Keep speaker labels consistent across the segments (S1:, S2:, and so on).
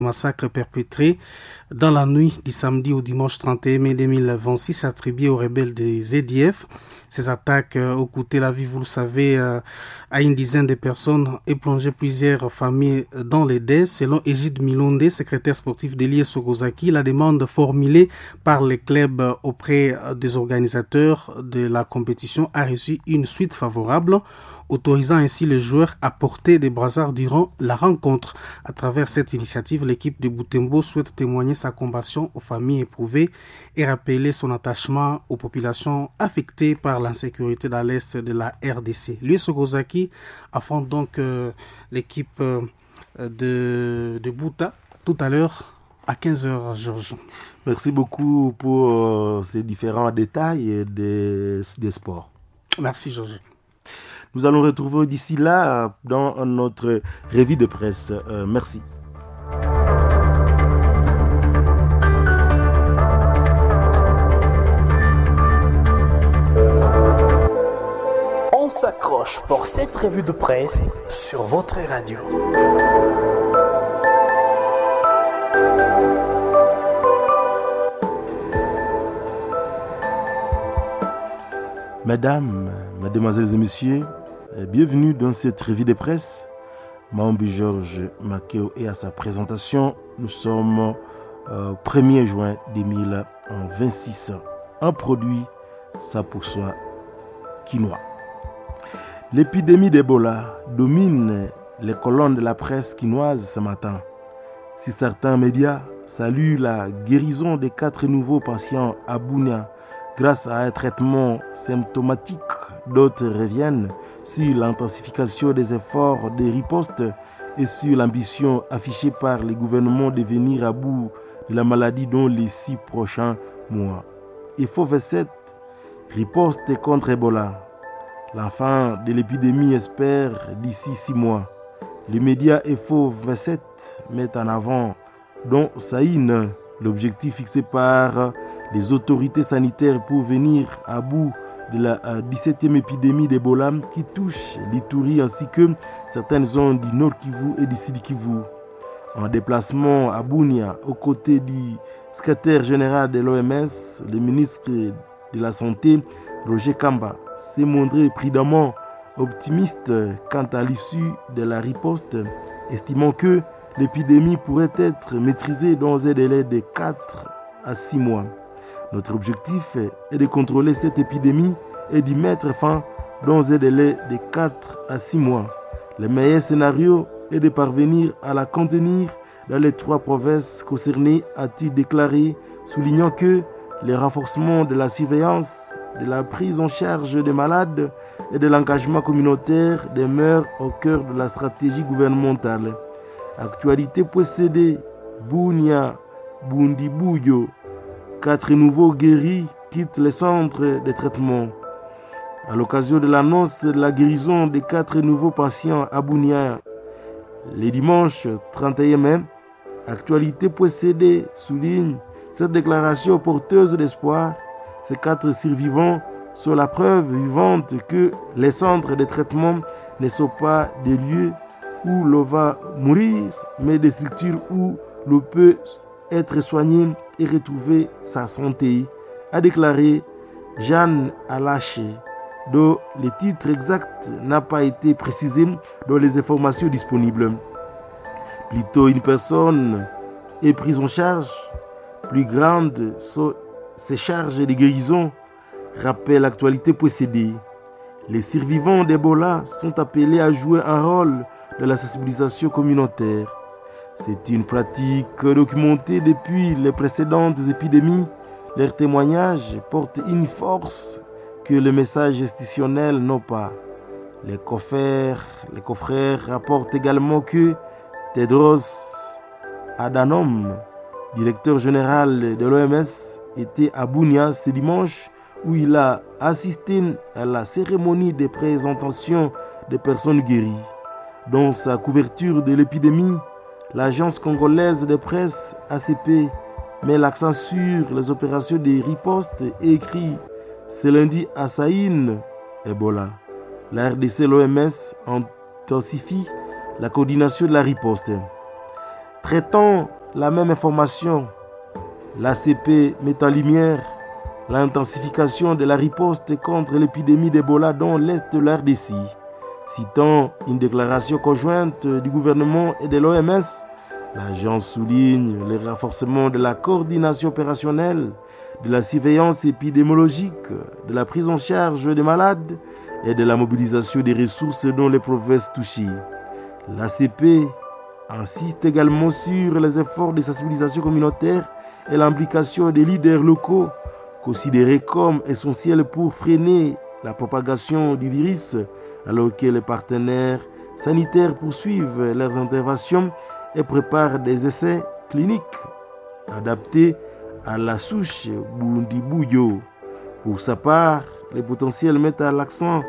S1: Massacre perpétré dans la nuit du samedi au dimanche 31 mai 2026 attribué aux rebelles des ZDF. Ces attaques ont coûté la vie, vous le savez, à une dizaine de personnes et plongé plusieurs familles dans les dés. Selon Egide Milonde, secrétaire sportif d'Elié Sogozaki, la demande formulée par les clubs auprès des organisateurs de la compétition a reçu une suite favorable, autorisant ainsi les joueurs à porter des brassards durant la rencontre. À travers cette initiative, l'équipe de Butembo souhaite témoigner sa compassion aux familles éprouvées et rappeler son attachement aux populations affectées par l'insécurité dans l'est de la RDC. Lui, Sogozaki affronte donc l'équipe de Bouta tout à l'heure à 15h, Georges.
S2: Merci beaucoup pour ces différents détails des sports.
S1: Merci, Georges.
S2: Nous allons retrouver d'ici là dans notre revue de presse. Merci.
S3: On s'accroche pour cette revue de presse sur votre radio.
S2: Mesdames, Mesdemoiselles et Messieurs, bienvenue dans cette revue de presse. Maombi Georges Makeo et à sa présentation, nous sommes 1er juin 2026. Un produit 100% quinoa. L'épidémie d'Ebola domine les colonnes de la presse quinoise ce matin. Si certains médias saluent la guérison des 4 nouveaux patients à Bunia grâce à un traitement symptomatique, d'autres reviennent sur l'intensification des efforts de riposte et sur l'ambition affichée par les gouvernements de venir à bout de la maladie dans les 6 prochains mois. IFO 27, riposte contre Ebola. La fin de l'épidémie espère d'ici 6 mois. Les médias IFO 27 mettent en avant dans Saïne l'objectif fixé par les autorités sanitaires pour venir à bout de la 17e épidémie d'Ebola qui touche l'Ituri ainsi que certaines zones du Nord Kivu et du Sud Kivu. En déplacement à Bunia, aux côtés du secrétaire général de l'OMS, le ministre de la Santé, Roger Kamba, s'est montré prudemment optimiste quant à l'issue de la riposte, estimant que l'épidémie pourrait être maîtrisée dans un délai de 4 à 6 mois. Notre objectif est de contrôler cette épidémie et d'y mettre fin dans un délai de 4 à 6 mois. Le meilleur scénario est de parvenir à la contenir dans les 3 provinces concernées, a-t-il déclaré, soulignant que le renforcement de la surveillance, de la prise en charge des malades et de l'engagement communautaire demeure au cœur de la stratégie gouvernementale. Actualité possédée, Bunia, Bundibouyo, 4 nouveaux guéris quittent les centres de traitement. À l'occasion de l'annonce de la guérison des 4 nouveaux patients à Bunia, le dimanche 31 mai, Actualité possédée souligne cette déclaration porteuse d'espoir. Ces 4 survivants sont la preuve vivante que les centres de traitement ne sont pas des lieux où l'on va mourir, mais des structures où l'on peut être soigné et retrouver sa santé, a déclaré Jeanne Alaché, dont le titre exact n'a pas été précisé dans les informations disponibles. Plutôt, une personne est prise en charge, plus grande sont ses charges de guérison, rappelle l'actualité possédée. Les survivants d'Ebola sont appelés à jouer un rôle dans la sensibilisation communautaire. C'est une pratique documentée depuis les précédentes épidémies. Leurs témoignages portent une force que les messages institutionnels n'ont pas. Les confrères rapportent également que Tedros Adhanom, directeur général de l'OMS, était à Bunia ce dimanche où il a assisté à la cérémonie de présentation des personnes guéries. Dans sa couverture de l'épidémie, l'agence congolaise de presse ACP met l'accent sur les opérations de riposte et écrit ce lundi à Saïne, Ebola. La RDC et l'OMS intensifient la coordination de la riposte. Traitant la même information, l'ACP met en lumière l'intensification de la riposte contre l'épidémie d'Ebola dans l'est de la RDC. Citant une déclaration conjointe du gouvernement et de l'OMS, l'agence souligne le renforcement de la coordination opérationnelle, de la surveillance épidémiologique, de la prise en charge des malades et de la mobilisation des ressources dans les provinces touchées. L'ACP insiste également sur les efforts de sensibilisation communautaire et l'implication des leaders locaux, considérés comme essentiels pour freiner la propagation du virus, alors que les partenaires sanitaires poursuivent leurs interventions et préparent des essais cliniques adaptés à la souche Bundibugyo. Pour sa part, les potentiels mettent l'accent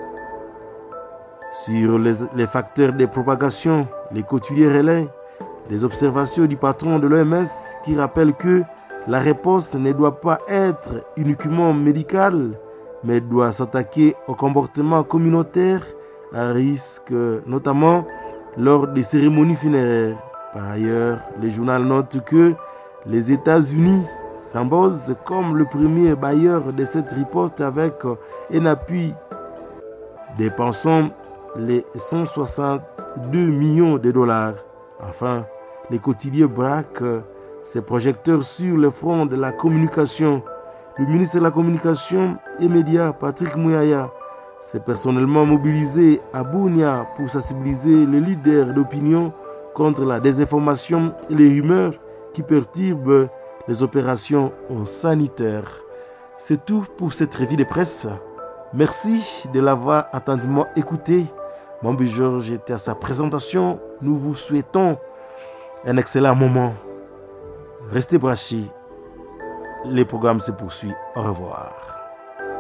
S2: sur les facteurs de propagation, les quotidiens relais, des observations du patron de l'OMS qui rappelle que la réponse ne doit pas être uniquement médicale, mais doit s'attaquer au comportement communautaire à risque, notamment lors des cérémonies funéraires. Par ailleurs, le journal note que les États-Unis s'imposent comme le premier bailleur de cette riposte avec un appui dépensant les 162 millions de dollars. Enfin, les quotidiens braquent ses projecteurs sur le front de la communication. Le ministre de la Communication et Médias, Patrick Muyaya, s'est personnellement mobilisé à Bunia pour sensibiliser les leaders d'opinion contre la désinformation et les rumeurs qui perturbent les opérations sanitaires. C'est tout pour cette revue de presse. Merci de l'avoir attentivement écouté. Mambi Georges était à sa présentation. Nous vous souhaitons un excellent moment. Restez branchés. Les programmes se poursuivent. Au revoir.